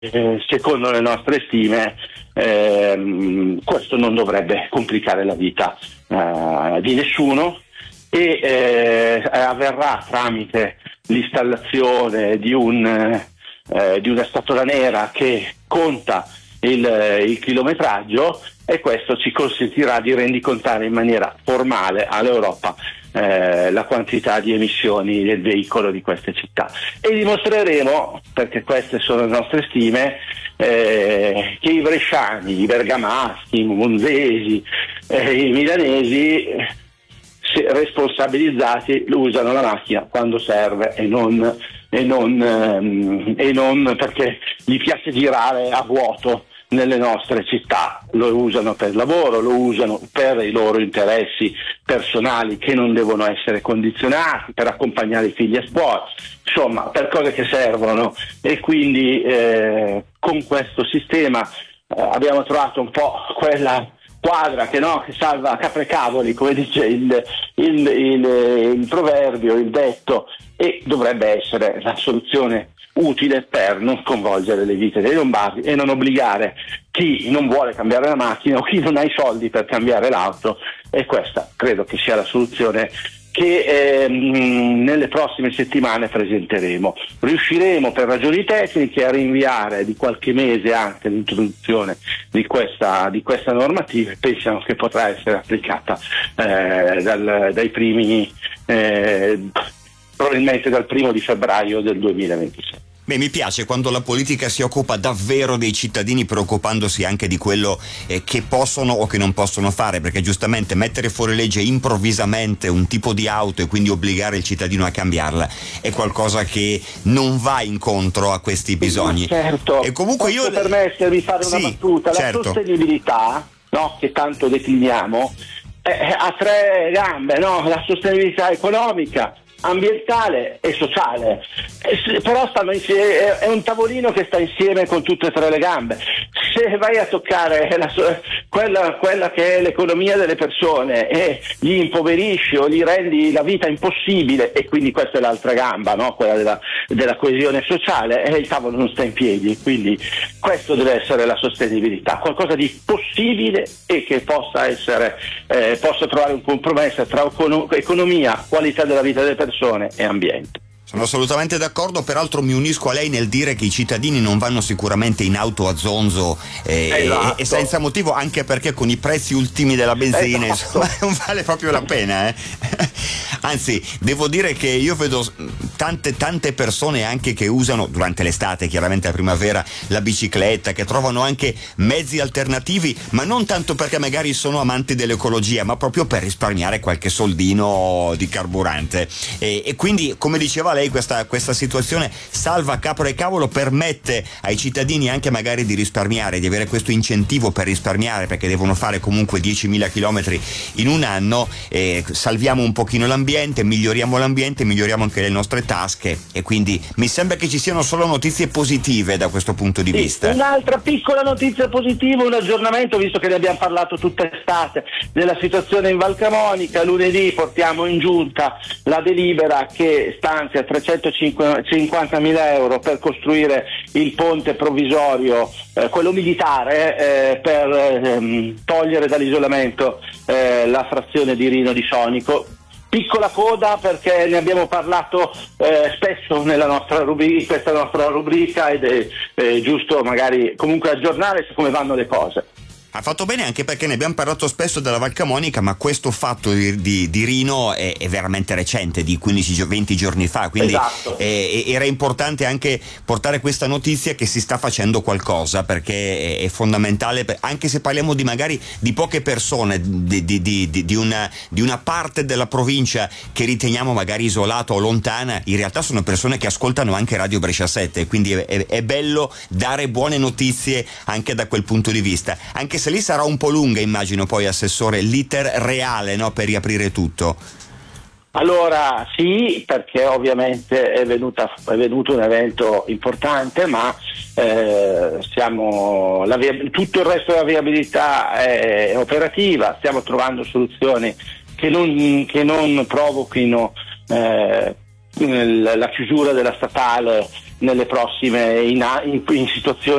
secondo le nostre stime questo non dovrebbe complicare la vita di nessuno e avverrà tramite l'installazione di una scatola nera che conta il chilometraggio, e questo ci consentirà di rendicontare in maniera formale all'Europa la quantità di emissioni del veicolo di queste città, e dimostreremo, perché queste sono le nostre stime, che i bresciani, i bergamaschi, i monzesi, i milanesi responsabilizzati usano la macchina quando serve e non perché gli piace girare a vuoto nelle nostre città. Lo usano per lavoro, lo usano per i loro interessi personali che non devono essere condizionati, per accompagnare i figli a scuola, insomma per cose che servono, e quindi con questo sistema abbiamo trovato un po' quella quadra che salva capre e cavoli, come dice il proverbio, il detto, e dovrebbe essere la soluzione utile per non sconvolgere le vite dei lombardi e non obbligare chi non vuole cambiare la macchina o chi non ha i soldi per cambiare l'auto, e questa credo che sia la soluzione che nelle prossime settimane presenteremo. Riusciremo per ragioni tecniche a rinviare di qualche mese anche l'introduzione di questa normativa, e pensiamo che potrà essere applicata dai primi probabilmente dal 1° di febbraio del 2026. Beh, mi piace quando la politica si occupa davvero dei cittadini, preoccupandosi anche di quello che possono o che non possono fare, perché giustamente mettere fuori legge improvvisamente un tipo di auto e quindi obbligare il cittadino a cambiarla è qualcosa che non va incontro a questi bisogni. Certo, e comunque posso permettermi di fare una battuta? Certo. La sostenibilità, che tanto decliniamo, ha 3 gambe, la sostenibilità economica, ambientale e sociale, però stanno insieme, è un tavolino che sta insieme con tutte e 3 le gambe. Se vai a toccare quella che è l'economia delle persone e gli impoverisci o gli rendi la vita impossibile, e quindi questa è l'altra gamba, quella della coesione sociale, il tavolo non sta in piedi. Quindi questo deve essere la sostenibilità, qualcosa di possibile e che possa trovare un compromesso tra economia, qualità della vita delle persone e ambiente. Sono assolutamente d'accordo, peraltro mi unisco a lei nel dire che i cittadini non vanno sicuramente in auto a zonzo esatto. e senza motivo, anche perché con i prezzi ultimi della benzina insomma, non vale proprio la pena. Anzi, devo dire che io vedo tante persone anche che usano durante l'estate, chiaramente la primavera, la bicicletta, che trovano anche mezzi alternativi, ma non tanto perché magari sono amanti dell'ecologia, ma proprio per risparmiare qualche soldino di carburante. E quindi, come diceva lei, questa situazione salva capra e cavolo, permette ai cittadini anche magari di risparmiare, di avere questo incentivo per risparmiare, perché devono fare comunque 10.000 chilometri in un anno. Salviamo un pochino l'ambiente, miglioriamo anche le nostre tasche, e quindi mi sembra che ci siano solo notizie positive da questo punto di vista. Un'altra piccola notizia positiva, un aggiornamento, visto che ne abbiamo parlato tutta estate, della situazione in Val Camonica. Lunedì portiamo in giunta la delibera che stanzia 350.000 euro per costruire il ponte provvisorio, quello militare, per togliere dall'isolamento la frazione di Rino di Sonico. Piccola coda, perché ne abbiamo parlato spesso nella questa nostra rubrica, ed è giusto magari comunque aggiornare su come vanno le cose. Ha fatto bene, anche perché ne abbiamo parlato spesso della Val Camonica, ma questo fatto di Rino è veramente recente, di 15-20 giorni fa, quindi esatto. Era importante anche portare questa notizia che si sta facendo qualcosa, perché è fondamentale, anche se parliamo magari di poche persone, di una parte della provincia che riteniamo magari isolata o lontana. In realtà sono persone che ascoltano anche Radio Brescia 7, quindi è bello dare buone notizie anche da quel punto di vista, anche se lì sarà un po' lunga, immagino, poi, Assessore, l'iter reale, per riaprire tutto. Allora sì, perché ovviamente è venuto un evento importante, ma tutto il resto della viabilità è operativa. Stiamo trovando soluzioni che non provochino la chiusura della statale nelle prossime in situazioni